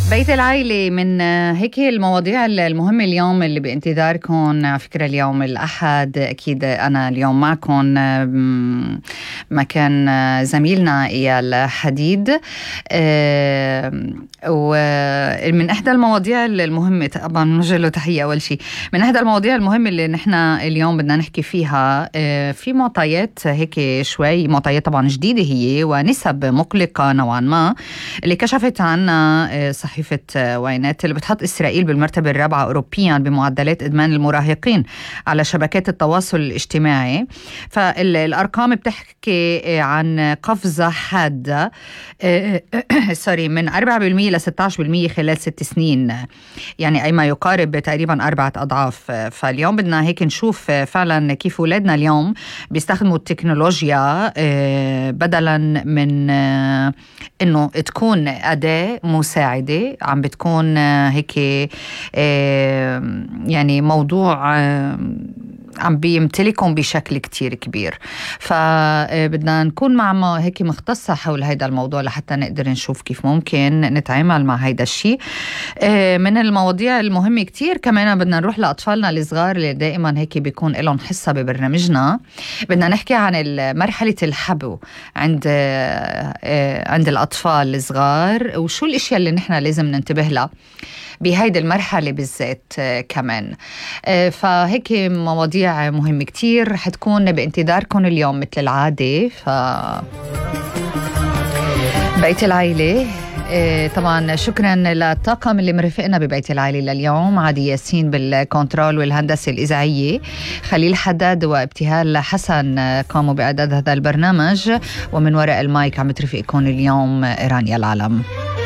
بيت العائلة من هيك المواضيع المهمة اليوم اللي بانتظاركم. على فكرة اليوم الأحد أكيد أنا اليوم معكم مكان زميلنا إيال حديد، ومن إحدى المواضيع المهمة طبعا نوجه له تحية. أول شيء من إحدى المواضيع المهمة اللي نحن اليوم بدنا نحكي فيها في معطيات هيك شوي، معطيات طبعا جديدة هي ونسب مقلقة نوعا ما اللي كشفت عنا صحيفة واينت اللي بتحط إسرائيل بالمرتبة الرابعة أوروبيا بمعدلات إدمان المراهقين على شبكات التواصل الاجتماعي. فالأرقام بتحكي عن قفزة حادة من 4% ل 16% خلال 6 سنين، يعني أي ما يقارب تقريبا 4 أضعاف. فاليوم بدنا هيك نشوف فعلا كيف أولادنا اليوم بيستخدموا التكنولوجيا بدلا من إنه تكون أداة مساعدة، عم بتكون هيك يعني موضوع عم بيمتلكهم بشكل كتير كبير. فبدنا نكون مع هيك مختصة حول هيدا الموضوع لحتى نقدر نشوف كيف ممكن نتعامل مع هيدا الشيء. من المواضيع المهمة كتير كمان بدنا نروح لأطفالنا الصغار اللي دائما هيك بيكون لهم حصة ببرنامجنا. بدنا نحكي عن مرحلة الحبو عند الأطفال الصغار، وشو الاشياء اللي نحن لازم ننتبه لها بهيدي المرحلة بالذات كمان. فهيك مواضيع مهمة كتير حتكون بانتظاركم اليوم مثل العادة. بيت العائلة طبعا شكرا للطاقم اللي مرافقنا ببيت العائلة لليوم، عادي ياسين بالكنترول والهندسة الإذاعية، خليل حداد وابتهال حسن قاموا بإعداد هذا البرنامج، ومن وراء المايك عم ترافقكم اليوم رانيا العلم.